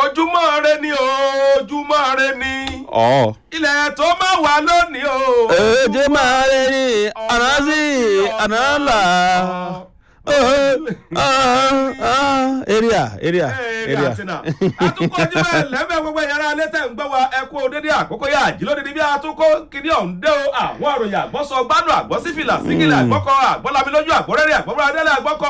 ojúmọ́ rẹ ni ojúmọ́ rẹ ni. ilẹ̀ tó máa wà lónìí o. ojúmọ́ rẹ ni àná sí àná là. area. àtúnkọ́ ojúmọ́ ẹlẹ́fẹ̀ẹ́ gbogbo ìyára alẹ́ tẹ̀ ń gbọ́ wa ẹkú òdédé àkókò yá àjílódé níbi àtúnkọ́ kìíní ọ̀hún dé o àwọn àròyìn àgbọ́sọ gbádùn àgbọ́sífìlà sígìlà àgbọ́kọ àgbọ́lámilójú àgbọ́rẹ́rẹ́ àgbọ́bọ́radẹ́lẹ̀ àgbọ́kọ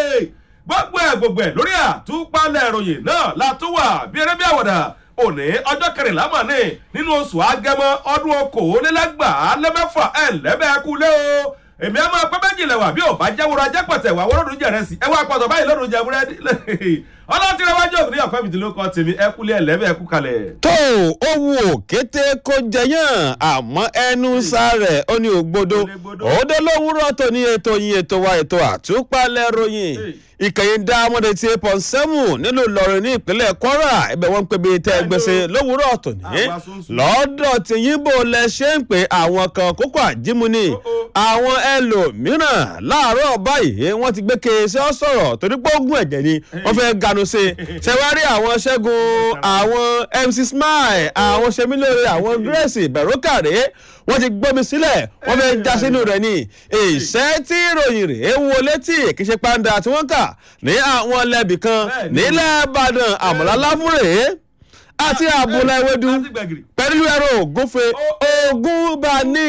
gbogbo ẹ̀ lórí àtúpalẹ̀ ìròyìn náà látúwà bí eré bí àwọ̀dà òní ọjọ́ kẹrìnlá mà ní nínú oṣù agẹmọ ọdún okòólélẹ́gbàálẹ́mẹ́fà ẹ̀lẹ́bẹ̀ẹ́kúlé o èmi á máa pẹ́ méjì lẹ̀wà bí ò bá jẹ́wọ́rọ̀ ajẹ́pọ̀tẹ̀ wà wọ́n lọ́dún jẹ̀rẹ̀ sí ẹ wá pọ̀tọ̀ báyìí lọ́dún jẹ búrẹ́dì ọlọ́tí rẹ wájú òkú ní ọ̀fẹ́ mi ti ló kọ́ tèmi ẹ kúlé ẹ̀lẹ́bẹ̀ ẹ kú kalẹ̀. tó o wù kété kó jẹyàn àmọ́ ẹnu sáré ó ní ògbódò òde lówùúrọ̀ tó ní ètò yín ètò wa ètò àtúpalẹ̀ ròyìn ìkànnì dámọ́dé tí 8.7 nílùú Ìlọrin ní ìpínlẹ̀ Kwara ibẹ̀ wọ́n ń pè bí tẹ́ gbèsè lówùúrọ̀ tó ní lọ́dọ̀ tí yíbo lẹ ṣe ń pè àwọn kan kókó àjímúni àwọn ẹlòmíràn láàárọ̀ báyìí wọ́n ti gbé kéésì ọ̀sọ̀rọ̀ torí pé ogun ẹ̀jẹ̀ ni wọ́n fẹ́ ganu sí ṣẹwárí àwọn Ṣẹ́gun àwọn MC Smile àwọn Ṣemílóore àwọn Grace Bẹ̀rùkàrè wọ́n ti gbọ́mi sílẹ̀ wọ́n fẹ́ já sínú rẹ̀ ni ìṣẹ́ tí ìròyìn rẹ̀ wo létí kì í ṣe pàǹdà tí wọ́n kà ní àwọn lẹ́bì kan nílẹ̀ Ìbàdàn àmọ̀láláfúrè àti àbúlá ewédú pẹ̀lú ẹ̀rọ ògúnfe ogun bá ní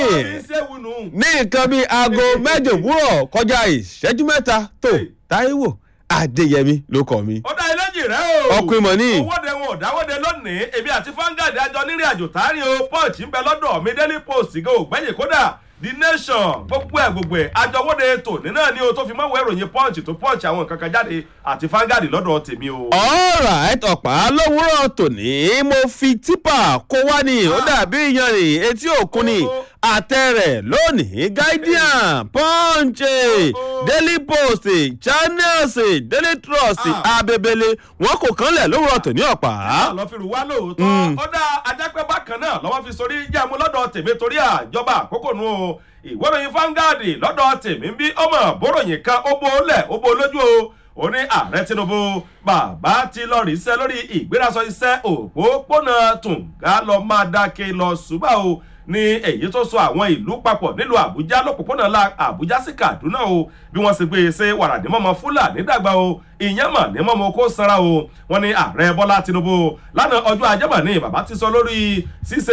nǹkan bíi aago mẹ́jọ òwúrọ̀ kọjá ìṣẹ́jú mẹ́ta tó Táíwò Adéyẹmí ló kọ mi. ó dá iléjì rẹ o. ọkùnrin mọ̀ ní. owóde wọn ò dáwọ́de lónìí èmi àti Vanguard àjọ nírìn àjò tààrí o Punch ń bẹ lọ́dọ̀ mi Daily Post gan ògbẹ́yìn kódà The Nation gbogbo ẹ̀ àjọwọ́de tòní náà ni o tó fi mọ́wọ́ ìròyìn Punch tó Punch àwọn nǹkan kan jáde àti Vanguard lọ́dọ̀ tèmi o. alright ọ̀pá lówùúrọ̀ tòní mo fi tipa kó wá ní ó dàbí iyanrìn etí òkun ni àtẹ̀rẹ̀ lónìí Guardian Punch Daily Post Channels Daily Trust abebele wọn kò kánlẹ̀ lówùúrọ̀ tòní ọ̀pá. lọ́ fi rù wá lóòótọ́ ó dá ajápẹ́ bákan náà lọ́wọ́ fi sórí jẹ́mu lọ́dọ̀ tèmi torí àjọba àkókò nù o ìwọ́ròyìn Vanguard lọ́dọ̀ tèmi bí ọmọ bóròyìn kan ó bó lójú o ó ní ààrẹ Tinubu bàbá ti lọ rí iṣẹ́ lórí ìgbérasọ iṣẹ́ òpópónà Tùngá lọ máa dáké lọ ṣùgbọ́n o ní èyí tó so àwọn ìlú papọ̀ nílùú Àbújá lọ́pọ̀pọ̀nà la Àbújá sí Kaduna o bí wọ́n ṣe gbé e ṣe wàràdìmọ́mọ́ Fúlàní dàgbà o ìyẹ́mọ̀ ní mọ́mọ́ kó sanra o wọ́n ní ààrẹ Bọ́lá Tinubu lánàá ọjọ́ Ajẹ́mọ̀ ní bàbá ti sọ lórí ṣíṣe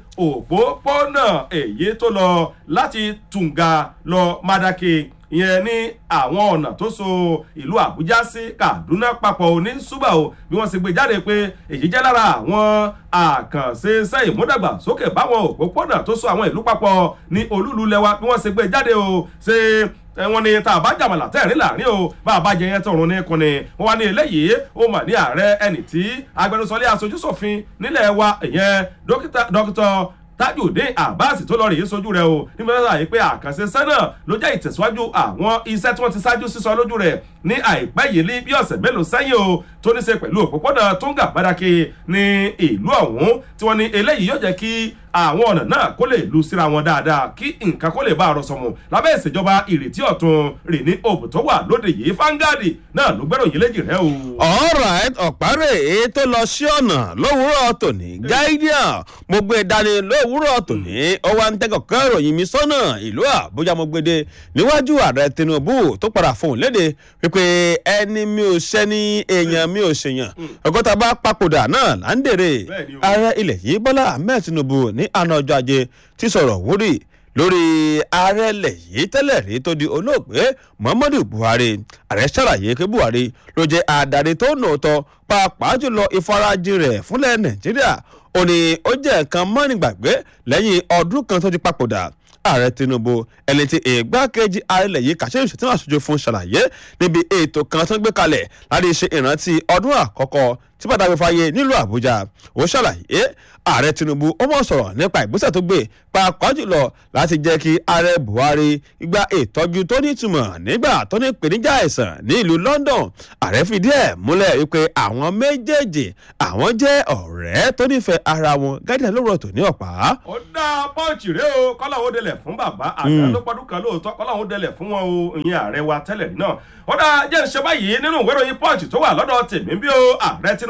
òpópónà èyí tó lọ láti Tùngá lọ Madake ìyẹn ní àwọn ọ̀nà tó so ìlú Àbújá sí Kaduna papọ̀ ní ṣùgbà o bí wọ́n ṣe gbé jáde pé èyí jẹ́ lára àwọn àkànṣe iṣẹ́ ìmúdàgbàsókè báwọn òpópónà tó so àwọn ìlú papọ̀ ní olúlu lẹ́wà bí wọ́n ṣe gbé jáde o ṣe wọ́n ní tá a bá jàmàlà tẹ́ẹ̀rín láàrin o bá a bá jẹ yẹn tọrùn ní kunni wọ́n wá ní eléyìí ó mà ní ààrẹ ẹni tí agbẹnusọlé aṣojúṣòfin nílẹ̀ wa ìyẹn dókítà Tajudeen Abbas tó lọ rèé sojú rẹ̀ o nígbà tó ṣàyè pé àkànṣe sẹ́nà ló jẹ́ ìtẹ̀síwájú àwọn iṣẹ́ tí wọ́n ti ṣáájú sísọ lójú rẹ̀ ní àìpẹ́ yìí ní bí ọ̀sẹ̀ mélòó sẹ́yìn o tó ní ṣe pẹ̀lú òpópónà Tonga Madake ní ìlú ọ̀hún tí wọ́n ní eléyìí yóò jẹ́ kí àwọn ọ̀nà náà kó lè lu síra wọn dáadáa kí nǹkan kó lè bá àrọ̀ sọ̀mù lábẹ́ ìṣèjọba ìrètí ọ̀tun rè ní òbò tó wà lóde yìí Vanguard náà ló gbẹ́rò yìí léjì rẹ o. alright ọ̀párẹ̀ èyí tó lọ sí ọ̀nà lówùúrọ̀ tòní Guardian mo gbé dání lówùúrọ̀ tòní ó wá ń tẹ́kọ̀ọ́ ìròyìn mi sọ́nà ìlú Àbújá mo gbéde níwájú ààrẹ Tinubu tó padà fóun léde wípé ẹni mi ò ṣẹ́ni èèyàn mi ò ṣèyàn ọgọ́ta bá papòdà náà là ń dèrè ààrẹ ilẹ̀ yìí Bọ́lá Ahmed Tinubu ní àná ọjọ́ Ajé ti sọ̀rọ̀ wúrì lórí ààrẹ ilẹ̀ yìí tẹ́lẹ̀ rí tó di olóògbé Muhammadu Buhari ààrẹ ṣàlàyé pé Buhari ló jẹ́ adarí tó nòótọ́ pàápàá jùlọ ìfarajìn rẹ̀ fúnlẹ̀ Nàìjíríà ó ní ó jẹ́ nǹkan mọ́nìgbàgbé lẹ́yìn ọdún kan tó ti papòdà ààrẹ Tinubu ẹni tí ìgbákejì ààrẹ ilẹ̀ yìí Kashim Shettima aṣojú fún ṣàlàyé níbi ètò kan tó ń gbé kalẹ̀ láti ṣe ìrántí ọdún àkọ́kọ́ tí pàtàkì fàyè nílùú Àbújá ó ṣàlàyé ààrẹ Tinubu ó mọ̀ sọ̀rọ̀ nípa ìgbésẹ̀ tó gbé pàápàá jùlọ láti jẹ́ kí ààrẹ Buhari gba ìtọ́jú tó nítumọ̀ nígbà tó ní ìpèníjà àìsàn ní ìlú London ààrẹ fìdí ẹ̀ múlẹ̀ wípé àwọn méjèèjì àwọn jẹ́ ọ̀rẹ́ tó nífẹ̀ẹ́ ara wọn Guardian lówùúrọ̀ tòní ọ̀pá. ó dá Punch rèé o kọ́láwó délẹ̀ fún bàbá àgbà ló pọ́dún kan lóòótọ́ kọ́láwó délẹ̀ fún wọn o ìyẹn ààrẹ wa tẹ́lẹ̀ náà ó dá jẹ́ ń ṣe báyìí nínú ìwé ìròyìn Punch tó wà lọ́dọ̀ tèmi bí o ààrẹ Tinubu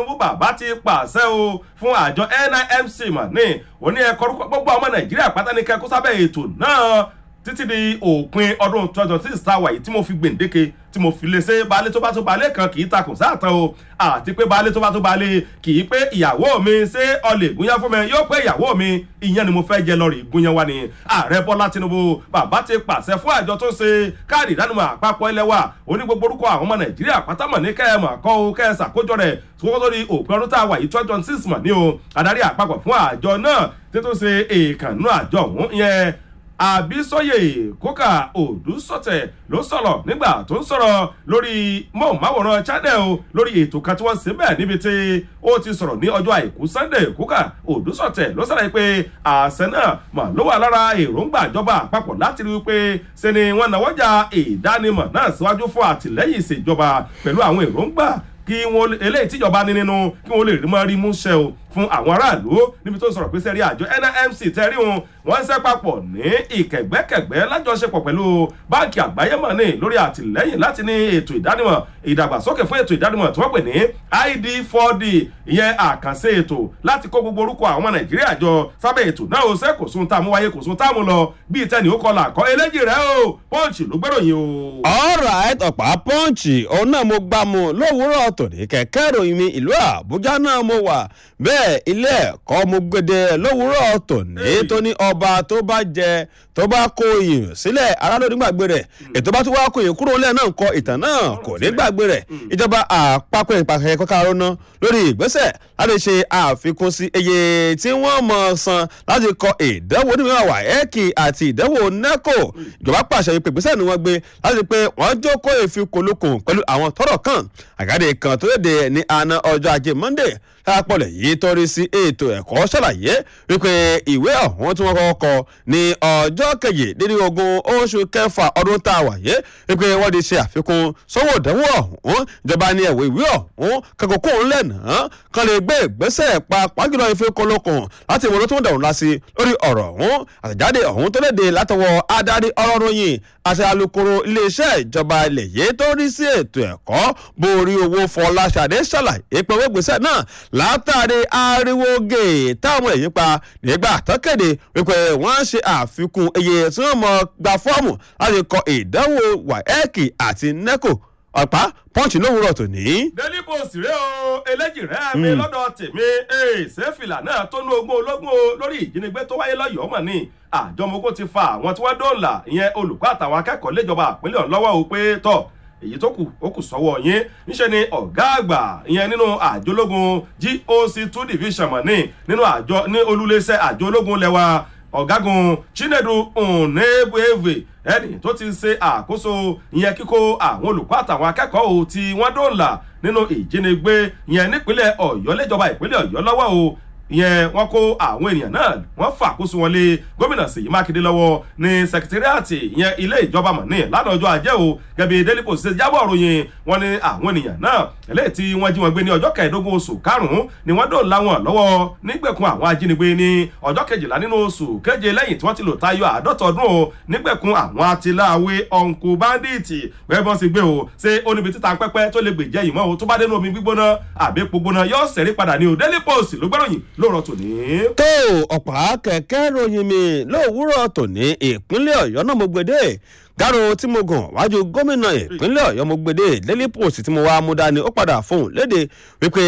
Tinubu bàbá ti pàṣẹ o fún àjọ NIMC mà ní òní ẹ̀kọ́ gbogbo ọmọ Nàìjíríà pátá ní kẹ́kọ́ sábẹ́ ètò náà títí di òpin ọdún 2026 táwa yìí tí mo fi gbèǹdéke tí mo fi lè ṣe baálé tó bá tó baálé kan kì í takùn sáàtàn o àti pé baálé tó bá tó baálé kì í pé ìyàwó mi ṣé ọlẹ̀ ìgúnyán fún mi yóò pé ìyàwó mi ìyẹn ni mo fẹ́ jẹ lọ́rọ̀ ìgúnyán wa ni ààrẹ Bọ́lá Tinubu bàbá ti pàṣẹ fún àjọ tó ń ṣe káàdì ìdánimọ̀ àpapọ̀ ilẹ̀ wa oní gbogbo orúkọ àwọn ọmọ Nàìjíríà pátámọ̀ ní kẹ́ẹ̀mọ̀ kọ́ o kẹ́ẹ̀sà kójọ rẹ̀ tó tó di òpin ọdún táwa yìí 2026 mọ̀ ní o adarí àpapọ̀ fún àjọ náà tó ṣe èèkànnú àjọ òun ìyẹn Àbísọ́yè Kókà Òdúsọ̀tẹ̀ ló sọ̀rọ̀ nígbà tó ń sọ̀rọ̀ lórí mọ́ọ̀máwòrán Channel o lórí ètò kan tí wọ́n ṣe bẹ́ẹ̀ níbi tí ó ti sọ̀rọ̀ ní ọjọ́ àìkú Sunday. Kókà Òdúsọ̀tẹ̀ ló sọ̀rọ̀ pé àṣẹ náà mà ló wà lára èròǹgbà ìjọba àpapọ̀ láti rí i pé ṣe ni wọ́n náwọ́jà ìdánimọ̀ náà síwájú fún àtìlẹ́yìn ìṣèjọba pẹ̀lú àwọn èròǹgbà kí wọ́n eléyìí tíjọba ní nínú kí wọ́n lè rí mọ́ rí mú ṣẹ o fún àwọn aráàlú níbi tó sọ̀rọ̀ pé sẹ́rí àjọ NIMC tẹ́rí wọn wọ́n ń ṣe papọ̀ ní ìkẹ̀gbẹ́kẹ̀gbẹ́ lájọṣepọ̀ pẹ̀lú báńkì àgbáyé mọ̀ ní lórí àtìlẹ́yìn láti ní ètò ìdánimọ̀ ìdàgbàsókè fún ètò ìdánimọ̀ tí wọ́n pè ní ID4D ìyẹn àkànṣe ètò láti kó gbogbo orúkọ àwọn ọmọ Nàìjíríà jọ sábẹ́ ètò náà ó ṣe kò sún táàmú wáyé kò sún táàmú lọ bíi tẹ́ni ó kọlà kọ́ eléjì rẹ̀ o Punch ló gbèròyìn o. alright ọ̀pá Punch òun náà mo gbá mu lówùúrọ̀ tòní kẹ̀kẹ́ ìròyìn mi ìlú Àbújá náà mo wà bẹ́ẹ̀ ilé ẹ̀kọ́ mo gbèdé lówùúrọ̀ tòní tó ní ọba tó bá jẹ tó bá kó iyùn sílẹ̀ alálòdì gbàgbé rẹ̀ ètò bá tún wá kó iyùn kúrò lẹ́ẹ̀ náà ń kọ ìtàn náà kò ní gbàgbé rẹ̀ ìjọba àpapọ̀ ìpàkẹ́ kọ́kọ́ ronú lórí ìgbésẹ̀ láti ṣe àfikún sí iye tí wọ́n mọ̀ san láti kọ ìdánwò onímọ̀ WAEC àti ìdánwò NECO ìjọba pàṣẹ ìpè ìgbésẹ̀ ni wọ́n gbé láti pé wọ́n jókòó ìfikùnlukùn pẹ̀lú àwọn tọ́rọ̀ kan àgáde kan tó léde ní àná ọjọ́ Ajé Monday lápọ̀lẹ̀ yìí tọ́rí sí ètò ẹ̀kọ́ ṣàlàyé wípé ìwé ọ̀hún tí wọ́n kọ́kọ́ kọ ní ọjọ́ kejìdínlógún oṣù kẹfà ọdún tá a wà yé wípé wọ́n ti ṣe àfikún sówó ìdánwò ọ̀hún ìjọba ní ẹ̀wọ̀ ìwé ọ̀hún kankan kóun lẹ́nà kan lè gbé ìgbésẹ̀ pàápàá jùlọ ìfikùnlukùn láti ìwọ̀n tó ń dàrú lásì lórí ọ̀rọ̀ ọ̀hún àtẹ̀jáde ọ̀hún tó léde látọwọ́ adarí ọ̀rọ̀ ròyìn àti alukoro iléeṣẹ́ ìjọba ilẹ̀ yìí tó rí sí ètò ẹ̀kọ́ borí owó Fọláṣadé ṣàlàyé pé owó ìgbésẹ̀ náà látàrí ariwo gè táwọn èyí pa nígbà tó kéde wípé wọ́n ṣe àfikún iye tí wọ́n mọ̀ gba fọ́ọ̀mù láti kọ ìdánwò WAEC àti NECO ọ̀pá Punch lówùúrọ̀ tòní. Daily Post rẹ o eléjì rẹ mi lọ́dọ̀ tèmi ṣèfìlà náà tó ní ogún ológun o lórí ìjínigbé tó wáyé lọ́yọ̀ọ́ mọ̀ ní àjọmọ́gó ti fa àwọn tí wọ́n dóòlà ìyẹn olùkọ́ àtàwọn akẹ́kọ̀ọ́ léjọba àpínlẹ̀ ọ̀hún lọ́wọ́ o pé tọ̀ èyí tó kù ó kù sọ́wọ́ yín níṣẹ́ ni ọ̀gá àgbà ìyẹn nínú àjọ ológun GOC2 division mọ̀ ní nínú àjọ ní olúléeṣẹ́ àjọ ológun lẹ́wà ọ̀gágun Chinedu Nnebuefe ẹni tó ti ṣe àkóso ìyẹn kíkó àwọn olùkọ́ àtàwọn akẹ́kọ̀ọ́ tí wọ́n dóòlà nínú ìjínigbé ìyẹn nípínlẹ̀ Ọ̀yọ́ léjọba ìpínlẹ̀ Ọ̀yọ́ lọ́wọ́ o ìyẹn wọ́n kó àwọn ènìyàn náà wọ́n fàkóso wọn lé gómìnà Ṣèyí Mákindé lọ́wọ́ ní sẹkítírìàtì ìyẹn ilé ìjọba mọ̀ ní lánàá ọjọ́ Ajé o gẹ́gẹ́ Daily Post ṣe jábọ̀ ròyìn wọ́n ní àwọn ènìyàn náà eléyìí tí wọ́n jí wọn gbé ní ọjọ́ 15 oṣù karùn-ún ni wọ́n dóòlà wọn lọ́wọ́ nígbèkùn àwọn ajínigbé ní ọjọ́ 12 nínú oṣù keje lẹ́yìn tí wọ́n ti lò tayọ 50 ọdún o nígbèkùn àwọn atiláwé ọ̀nkù báńdíìtì wẹ́bọ́n sì gbé o ṣé ó níbi títa pẹ́pẹ́ tó lè gbèjẹ́ yìí mọ́ o tó bá dénú omi gbígbóná àbí epo gbóná yóò ṣẹ̀rí padà ní o Daily Post ló gbẹ́ròyìn lóòrọ̀ tòní. tó ọ̀pá kẹ̀kẹ́ ròyìn mi lówùúrọ̀ tòní ìpínlẹ̀ Ọ̀yọ́ náà mo gbèdé gáró tí mo gàn wájú gómìnà ìpínlẹ̀ Ọ̀yọ́ mo gbèdé Daily Post tí mo wá mú dání ó padà fóun léde wípé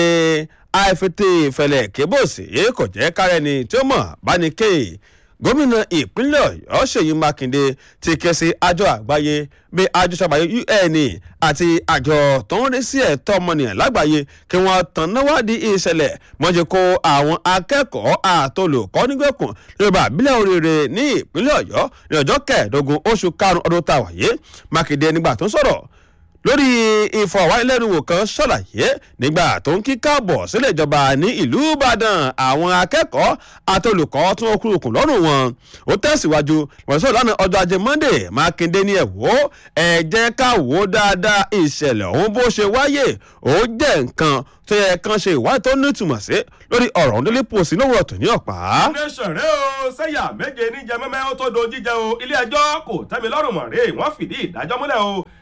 àìfètè ìfẹ̀lẹ̀ kébòsì kò jẹ́ kárẹ́ni tí ó mọ̀ bá ní kéè gómìnà ìpínlẹ̀ Ọ̀yọ́ Ṣèyí Mákindé ti ké sí àjọ àgbáyé bí àjọ ṣàbàyé UN àti àjọ tó ń rí sí ẹ̀tọ́ ọmọnìyàn lágbàáyé kí wọ́n tàn náwádìí ìṣẹ̀lẹ̀ mọ́jẹ́ kó àwọn akẹ́kọ̀ọ́ àtolùkọ́ nígbèkùn lórí àbílẹ̀ oríire ní ìpínlẹ̀ Ọ̀yọ́ ní ọjọ́ 15 oṣù karùn-ún ọdún tá a wà yé Mákindé nígbà tó ń sọ̀rọ̀ lórí ìfọ̀rọ̀wánilẹ́nuwò kan ṣàlàyé nígbà tó ń kí káàbọ̀ sílẹ̀ ìjọba ní ìlú Ìbàdàn àwọn akẹ́kọ̀ọ́ àtolùkọ́ tí wọ́n kúròkùn lọ́rùn wọn ó tẹ̀síwájú wọ́n sọ̀rọ̀ lánàá ọjọ́ Ajé Monday Mákindé ní ẹ̀wọ́ ẹ jẹ́ ká wò dáadáa ìṣẹ̀lẹ̀ ọ̀hún bó ṣe wáyé ó jẹ́ nǹkan tó yẹ kán ṣe ìwádìí tó nítumọ̀ sí lórí ọ̀rọ̀ Daily Post lówùúrọ̀ tó ní ọ̀pá. nation rẹ o sẹ́yà méje níjẹ mẹ́mẹ́ ó tó do jíjẹ o ilé ẹjọ́ kò tẹ́mi lọ́rùn mọ̀ rè wọ́n fìdí ìdájọ́ múlẹ̀ o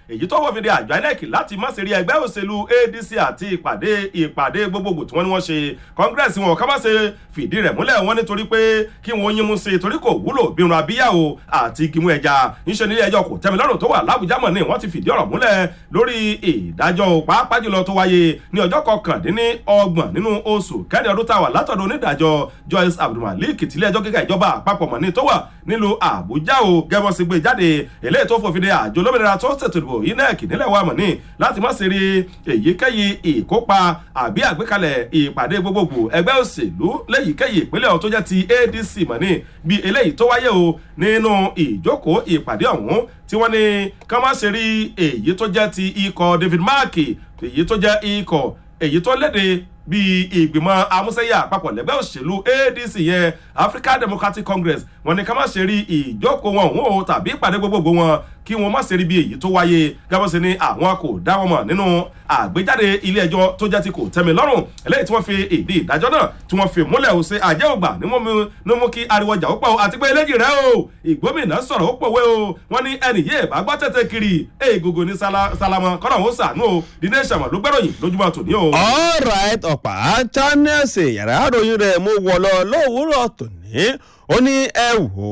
èyí tó wọ́n fi de àjọ INEC láti má ṣe rí ẹgbẹ́ òṣèlú ADC àti ìpàdé gbogbogbò tí wọ́n ní wọ́n ṣe congress wọn ká má ṣe fìdí rẹ̀ múlẹ̀ wọ́n nítorí pé kí wọ́n yín mú sí i torí kò wúlò bírun abíyá o àti gímú ẹja níṣẹ́ nílé ẹjọ́ kò tẹ́milọ́rùn tó wà lábújá mọ̀ ní wọ́n ti fìdí ọ̀rọ̀ múlẹ̀ lórí ìdájọ́ pàápàá jùlọ tó wáyé ní ọjọ́ 29 nínú oṣù kẹrin ọdún táwà látọ̀dọ̀ onídàájọ́ Joyce Abdulmalik tílé ẹjọ́ gíga ìjọba àpapọ̀ mọ̀ ní tó wà nílùú Àbújá o gẹ́gẹ́ sí gbé jáde eléyìí tó fòfin de àjọ olómìnira tó ṣètò ìdìbò INEC nílẹ̀ wa mọ̀ ní láti má ṣe rí èyíkéyìí ìkópa àbí àgbékalẹ̀ ìpàdé gbogbogbò ẹgbẹ́ òṣèlú léyìíkéyìí ìpínlẹ̀ ọ̀hún tó jẹ́ ti ADC mọ̀ ní bí eléyìí tó wáyé o nínú ìjókòó ìpàdé ọ̀hún tí wọ́n ní ká má ṣe rí èyí tó jẹ́ ti ikọ̀ David Mark èyí tó jẹ́ ikọ̀ èyí tó léde bíi ìgbìmọ̀ amúsẹ́yà àpapọ̀ lẹ́gbẹ́ òṣèlú ADC yẹn African Democratic Congress wọ́n ní ká má ṣe rí ìjókòó wọn òun o tàbí ìpàdé gbogbogbò wọn kí wọ́n má ṣe rí bí èyí tó wáyé gẹ́gẹ́ sí ni àwọn kò dá wọn mọ̀ nínú àgbéjáde ilé ẹjọ́ tó jẹ́ ti kò tẹ́mi lọ́rùn eléyìí tí wọ́n fi ìdí ìdájọ́ náà tí wọ́n fi múlẹ̀ ó ṣe àjẹ́ ògbà ní mú kí ariwo ọjà ó pọ̀ àti pé eléjì rẹ̀ o ìgbómìnà sọ̀rọ̀ ó pòwe o wọ́n ní ẹnì yé bá gbọ́ tètè kiri ègògò ní sálámọ kọ́nà ó sànú o dídé ìṣàmọ̀ ló gbẹ́ròyìn lójúmọ́ tòní o. all right ọ̀pá channels yàrá àròyìn rẹ̀ mú wọ lọ lówùúrọ̀ tòní ó ní ẹ wò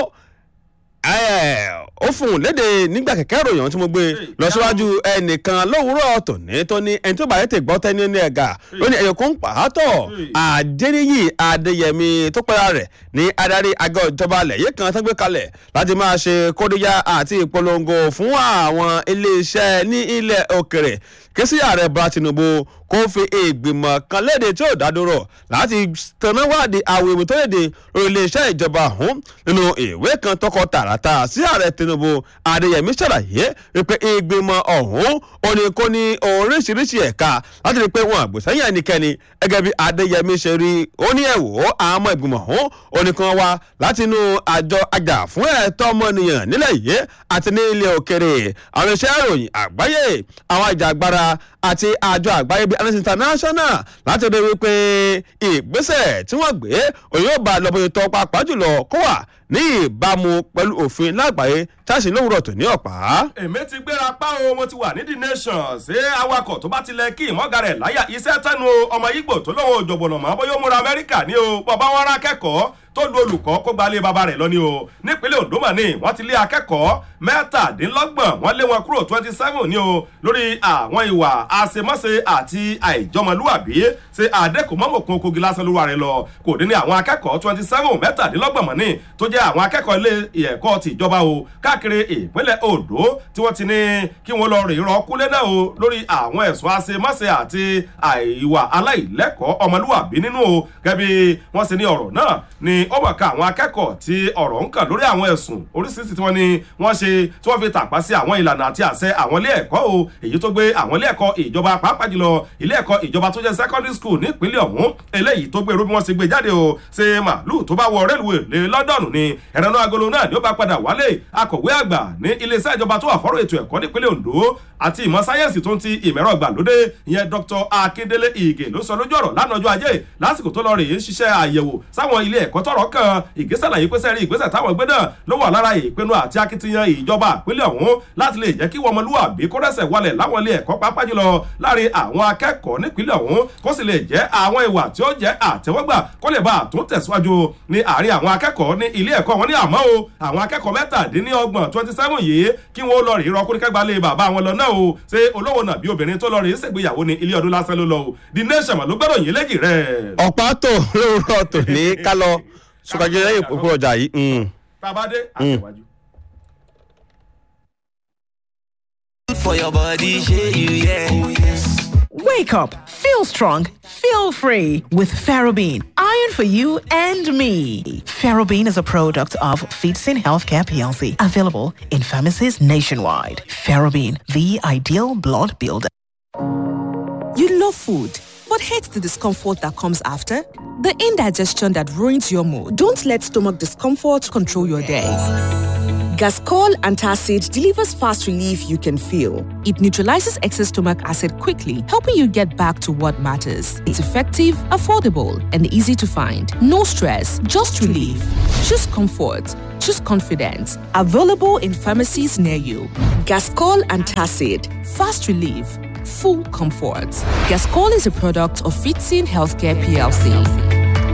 ó fún un léde nígbà kẹ̀kẹ́ ìròyìn tí mo gbé lọ síwájú ẹnìkan lówùúrọ̀ tòní tó ní ẹni tó bá yẹ tè gbọ́ tẹ́ni ní ẹ̀gà ló ní ẹ̀yọ̀kọ́ ń pàátọ̀ Adéníyì Adéyẹmí tó pẹ́ra rẹ̀ ní adarí àgọ́ ìjọba lẹ́yìn kan tó gbé kalẹ̀ láti máa ṣe kóríyá àti ìpolongo fún àwọn iléeṣẹ́ ní ilẹ̀ òkèrè kí sí ààrẹ Bọ́lá Tinubu kó fi ìgbìmọ̀ kan léde tí ò dádúró láti tanáwádìí àwòrán tó léde lórí iléeṣẹ́ ìjọba ọ̀hún nínú ìwé kan tọkọ tààràtà sí ààrẹ Tinubu Adéyẹmí ṣàlàyé wípé ìgbìmọ̀ ọ̀hún ó ní kó ní oríṣiríṣi ẹ̀ka láti rí pé wọn àgbèsẹ́yìn ẹnikẹ́ni gẹ́gẹ́ bí Adéyẹmí ṣe rí ó ní ẹ̀wò àwọn ọmọ ìgbìmọ̀ ọ̀hún ó ní kan wá láti inú àjọ àjà fún ẹ̀tọ́ ọmọnìyàn nílẹ̀ yìí àti ní ilẹ̀ òkèrè àwọn iṣẹ́ ìròyìn àgbáyé àwọn ìjàgbara àti àjọ àgbáyé bíi Amnesty International láti rí wípé ìgbésẹ̀ tí wọ́n gbé òyìnbó bá lọ́bọ̀yìn tó pàápàá jùlọ kó wà ní ìbámu pẹ̀lú òfin lágbàáyé táṣì lówùrọ̀ tó ní ọ̀pá. èmi ti gbéra pa o mo ti wà ní The Nation ṣé awakọ̀ tó bá tilẹ̀ kí ìmọ̀gà rẹ̀ láyà iṣẹ́ tẹ́nu ọmọ Ìgbò tó lóun òjòbọ̀nà mọ́ bóyá ó múra Amẹ́ríkà ní o bàbá wọn rá kẹ́kọ̀ọ́ tó lu olùkọ́ kó gbalé bàbá rẹ̀ lọ ní o nípínlẹ̀ Ondo mà ní wọ́n ti lé akẹ́kọ̀ọ́ 17 wọ́n lé wọn kúrò 27 ní o lórí àwọn ìwà àṣemáṣe àti àìjọmọlúwàbí ṣe àdẹ́kùnmọ́mọ̀kun kogi lásán lórí rẹ̀ lọ kò dín ní àwọn akẹ́kọ̀ọ́ 17 mọ̀ ní tó jẹ́ àwọn akẹ́kọ̀ọ́ ilé ẹ̀kọ́ ti ìjọba o káàkiri ìpínlẹ̀ Ondo tí wọ́n ti ní kí wọ́n lọ rè rọ kúlé náà o lórí àwọn ẹ̀sùn àṣemáṣe àti àìwà aláìlẹ́kọ̀ọ́ ọmọlúwàbí nínú o gẹ́gẹ́ bí wọ́n ṣe ní ọ̀rọ̀ náà ni ó mọ̀ ká àwọn akẹ́kọ̀ọ́ tí ọ̀rọ̀ ń kàn lórí àwọn ẹ̀sùn oríṣiríṣi tí wọ́n ní wọ́n ṣe tí wọ́n fi tàpá sí àwọn ìlànà àti àṣẹ àwọn ilé ẹ̀kọ́ o èyí tó gbé àwọn ilé ẹ̀kọ́ ìjọba pàápàá jùlọ ilé ẹ̀kọ́ ìjọba tó jẹ́ secondary school nípínlẹ̀ ọ̀hún eléyìí tó gbé irú bí wọ́n ṣe gbé jáde o ṣe màálù tó bá wọ rélùwé lé London ni ẹ̀rọ agolo náà ni ó bá padà wálé akọ̀wé àgbà ní iléeṣẹ́ ìjọba tó wà fọ́rọ̀ ètò ẹ̀kọ́ nípínlẹ̀ Ondo àti ìmọ̀ sáyẹ́ǹsì tó ń ti ìmẹ̀rọ ìgbàlódé ìyẹn Dr. Akíndélé Ìgè ló sọ lójú ọ̀rọ̀ lánàá ọjọ́ ajé lásìkò tó lọ rèé ṣiṣẹ́ àyẹ̀wò sáwọn ilé ẹ̀kọ́ tọ́rọ̀ kàn ìgbésẹ̀ àlàyé pé sẹ́rí ìgbésẹ̀ táwọn gbé náà ló wà lára ìpinnu àti akitiyan ìjọba ìpínlẹ̀ ọ̀hún láti lè jẹ́ kí wọ́n ọmọlúwàbí kó rẹ́sẹ̀ wálẹ̀ láwọn ilé ẹ̀kọ́ pàápàá jùlọ láàrin àwọn akẹ́kọ̀ọ́ nípínlẹ̀ ọ̀hún kó sì lè jẹ́ àwọn ìwà tí ó jẹ́ àtẹ́wọ́gbà kó lè bá àtún tẹ̀síwájú ní àárín àwọn akẹ́kọ̀ọ́ ní ilé ẹ̀kọ́ wọn ní àmọ́ o àwọn akẹ́kọ̀ọ́ 27 yìí kí wọ́n lọ rí rọkúríkẹ́gbà lé bàbá wọn lọ náà o ṣé olówó náà bí obìnrin tó lọ rí ṣègbéyàwó ní ilé ọdún lásán ló lọ o The Nation ló gbọ́dọ̀ yín léjì rẹ̀. ọ̀pá tó lóòrọ̀ tò ní ká lọ sùkàjẹ́ lẹ́yìn òpó ọjà yìí. Tabade àtẹ̀wájú. For your body, shey you, yeah. Oh, yes. Wake up, feel strong, feel free with Ferrobin. Iron for you and me. Ferrobin is a product of Feetsin Healthcare PLC, available in pharmacies nationwide. Ferrobin, the ideal blood builder. You love food, but hate the discomfort that comes after? The indigestion that ruins your mood. Don't let stomach discomfort control your day. Gascol Antacid delivers fast relief you can feel. It neutralizes excess stomach acid quickly, helping you get back to what matters. It's effective, affordable, and easy to find. No stress, just relief. Choose comfort. choose confidence. Available in pharmacies near you. Gascol Antacid. Fast relief. Full comfort. Gascol is a product of Fitzin Healthcare PLC.